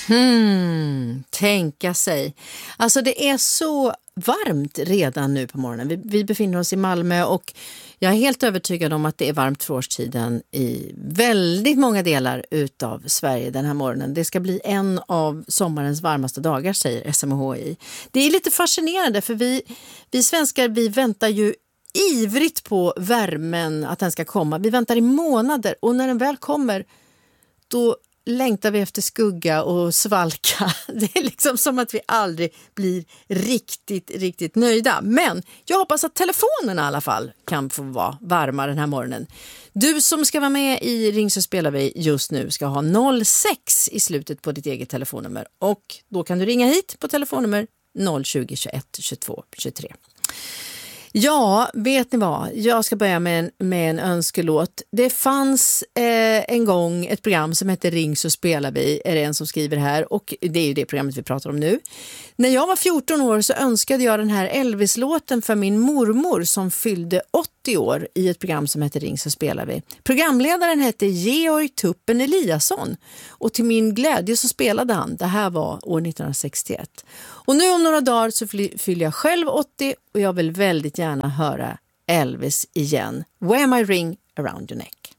Tänka sig. Alltså det är så varmt redan nu på morgonen. Vi befinner oss i Malmö och jag är helt övertygad om att det är varmt för årstiden i väldigt många delar utav Sverige den här morgonen. Det ska bli en av sommarens varmaste dagar, säger SMHI. Det är lite fascinerande för vi svenskar, vi väntar ju ivrigt på värmen, att den ska komma. Vi väntar i månader och när den väl kommer, då längtar vi efter skugga och svalka. Det är liksom som att vi aldrig blir riktigt nöjda. Men jag hoppas att telefonerna i alla fall kan få vara varma den här morgonen. Du som ska vara med i Ring så spelar vi just nu ska ha 06 i slutet på ditt eget telefonnummer. Och då kan du ringa hit på telefonnummer 020 21 22 23. Ja, vet ni vad? Jag ska börja med en önskelåt. Det fanns en gång ett program som hette Ring så spelar vi, är det en som skriver här. Och det är ju det programmet vi pratar om nu. När jag var 14 år så önskade jag den här Elvis-låten för min mormor som fyllde 80 år i ett program som hette Ring så spelar vi. Programledaren hette Georg Tuppen Eliasson och till min glädje så spelade han. Det här var år 1961. Och nu om några dagar så fyller jag själv 80 och jag vill väldigt gärna höra Elvis igen. Wear my ring around your neck.